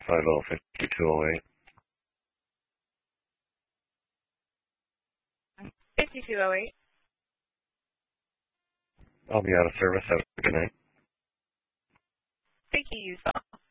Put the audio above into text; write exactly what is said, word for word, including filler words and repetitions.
five zero five two zero eight. fifty-two oh eight. I'll be out of service. Have a good night. Thank you, you as well.